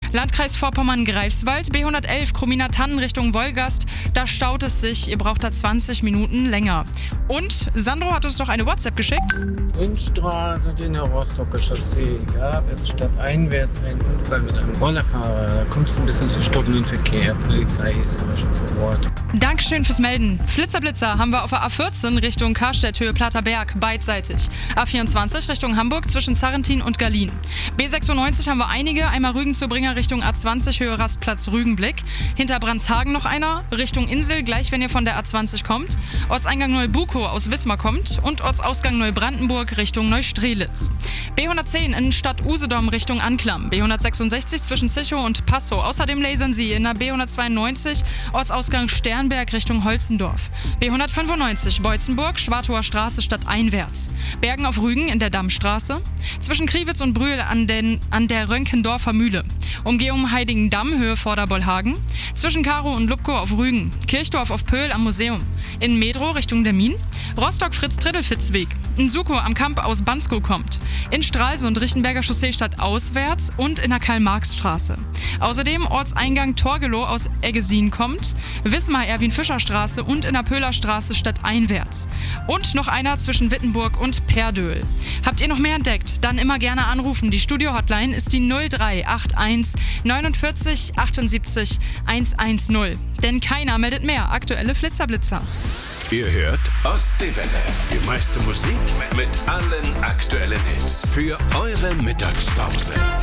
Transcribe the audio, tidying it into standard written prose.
Landkreis Vorpommern-Greifswald, B111 Krumina-Tannen Richtung Wolgast. Da staut es sich, ihr braucht da 20 Minuten länger. Und Sandro hat uns noch eine WhatsApp geschickt. Innstraße, den Rostocker Chaussee gab es stadteinwärts einen Unfall mit einem Rollerfahrer. Da kommt es ein bisschen zu stockendem Verkehr. Polizei ist aber schon vor Ort. Dankeschön fürs Melden. Flitzer-Blitzer haben wir auf der A14 Richtung Karstedt, Höhe Platterberg, beidseitig. A24 Richtung Hamburg zwischen Zarrentin und Berlin. B96 haben wir einige, einmal Rügen zur Bringer Richtung A20 Höhe Rastplatz Rügenblick. Hinter Brandshagen noch einer, Richtung Insel, gleich wenn ihr von der A20 kommt. Ortseingang Neubukow aus Wismar kommt und Ortsausgang Neubrandenburg Richtung Neustrelitz. B110 in Stadt Usedom Richtung Anklam. B166 zwischen Zichow und Passau. Außerdem lasern sie in der B192 Ortsausgang Sternberg Richtung Holzendorf. B195 Beutzenburg, Schwartower Straße stadteinwärts. Bergen auf Rügen in der Dammstraße. Zwischen Kriwitz und Brühl an der Rönkendorfer Mühle. Umgehung Heiligendamm, Höhe Vorderbollhagen. Zwischen Karow und Lubkow auf Rügen. Kirchdorf auf Pöhl am Museum. In Medrow Richtung Dermin. Rostock-Fritz-Trittelfitz-Weg. In Sukow am Kamp aus Banskow kommt. In Stralsund Richtenberger Chaussee stadtauswärts und in der Karl-Marx-Straße. Außerdem Ortseingang Torgelow aus Eggesin kommt. Wismar Erwin-Fischer-Straße und in der Pöhlerstraße stadteinwärts. Und noch einer zwischen Wittenburg und Perdöhl. Habt ihr noch mehr entdeckt? Dann immer gerne anrufen. Die Studio-Hotline ist die 0381 49 78 110. Denn keiner meldet mehr. Aktuelle Flitzer-Blitzer. Ihr hört Ostseewelle. Die meiste Musik mit allen aktuellen Hits. Für eure Mittagspause.